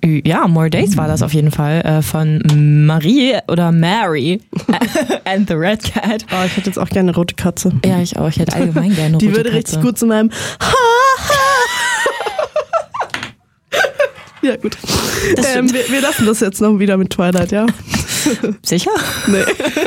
Ja, More Days war das auf jeden Fall von Marie oder Mary and the Red Cat. Oh, ich hätte jetzt auch gerne eine rote Katze. Ja, ich auch. Ich hätte allgemein gerne eine rote Katze. Die würde richtig gut zu meinem Ja, gut. Wir lassen das jetzt noch wieder mit Twilight, ja? Sicher? Nee.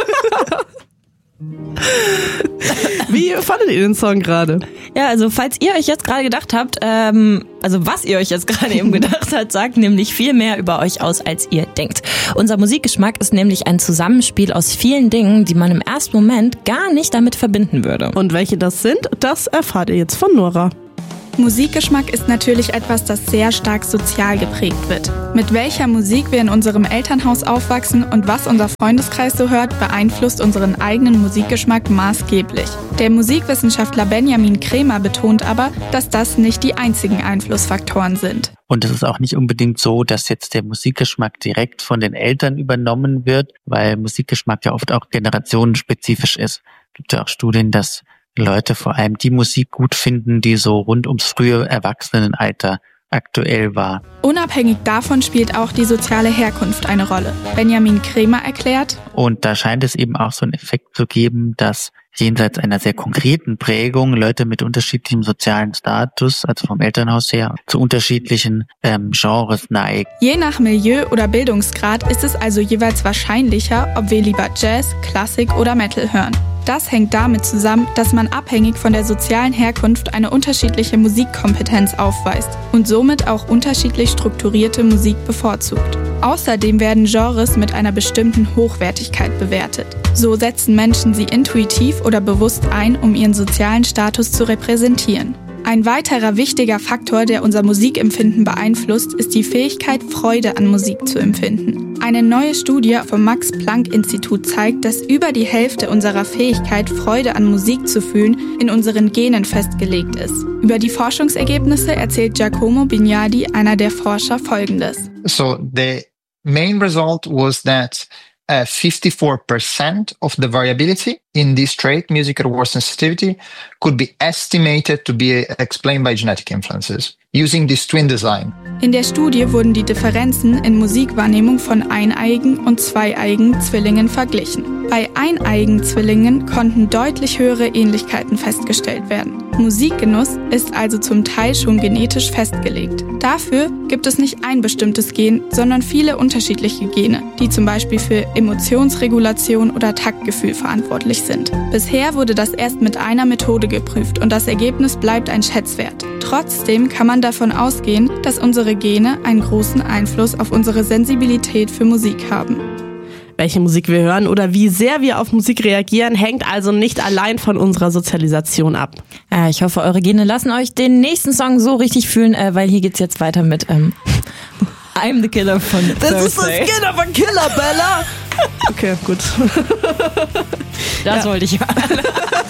Wie fandet ihr den Song gerade? Ja, also falls ihr euch jetzt gerade gedacht habt, was ihr euch jetzt gerade eben gedacht habt, sagt nämlich viel mehr über euch aus, als ihr denkt. Unser Musikgeschmack ist nämlich ein Zusammenspiel aus vielen Dingen, die man im ersten Moment gar nicht damit verbinden würde. Und welche das sind, das erfahrt ihr jetzt von Nora. Musikgeschmack ist natürlich etwas, das sehr stark sozial geprägt wird. Mit welcher Musik wir in unserem Elternhaus aufwachsen und was unser Freundeskreis so hört, beeinflusst unseren eigenen Musikgeschmack maßgeblich. Der Musikwissenschaftler Benjamin Kremer betont aber, dass das nicht die einzigen Einflussfaktoren sind. Und es ist auch nicht unbedingt so, dass jetzt der Musikgeschmack direkt von den Eltern übernommen wird, weil Musikgeschmack ja oft auch generationenspezifisch ist. Es gibt ja auch Studien, dass Leute vor allem die Musik gut finden, die so rund ums frühe Erwachsenenalter aktuell war. Unabhängig davon spielt auch die soziale Herkunft eine Rolle. Benjamin Kremer erklärt: Und da scheint es eben auch so einen Effekt zu geben, dass jenseits einer sehr konkreten Prägung Leute mit unterschiedlichem sozialen Status, also vom Elternhaus her, zu unterschiedlichen Genres neigen. Je nach Milieu oder Bildungsgrad ist es also jeweils wahrscheinlicher, ob wir lieber Jazz, Klassik oder Metal hören. Das hängt damit zusammen, dass man abhängig von der sozialen Herkunft eine unterschiedliche Musikkompetenz aufweist und somit auch unterschiedlich strukturierte Musik bevorzugt. Außerdem werden Genres mit einer bestimmten Hochwertigkeit bewertet. So setzen Menschen sie intuitiv oder bewusst ein, um ihren sozialen Status zu repräsentieren. Ein weiterer wichtiger Faktor, der unser Musikempfinden beeinflusst, ist die Fähigkeit, Freude an Musik zu empfinden. Eine neue Studie vom Max-Planck-Institut zeigt, dass über die Hälfte unserer Fähigkeit, Freude an Musik zu fühlen, in unseren Genen festgelegt ist. Über die Forschungsergebnisse erzählt Giacomo Bignardi, einer der Forscher, Folgendes. So the main result was that 54% of the variability in this trait, music reward sensitivity, could be estimated to be explained by genetic influences using this twin design. In der Studie wurden die Differenzen in Musikwahrnehmung von eineiigen und zweieiigen Zwillingen verglichen. Bei eineiigen Zwillingen konnten deutlich höhere Ähnlichkeiten festgestellt werden. Musikgenuss ist also zum Teil schon genetisch festgelegt. Dafür gibt es nicht ein bestimmtes Gen, sondern viele unterschiedliche Gene, die zum Beispiel für Emotionsregulation oder Taktgefühl verantwortlich sind. Bisher wurde das erst mit einer Methode geprüft und das Ergebnis bleibt ein Schätzwert. Trotzdem kann man davon ausgehen, dass unsere Gene einen großen Einfluss auf unsere Sensibilität für Musik haben. Welche Musik wir hören oder wie sehr wir auf Musik reagieren, hängt also nicht allein von unserer Sozialisation ab. Ich hoffe, eure Gene lassen euch den nächsten Song so richtig fühlen, weil hier geht's jetzt weiter mit I'm the Killer von Thursday. Das ist das Skin of a Killer, Bella! Okay, gut. Das wollte ich hören.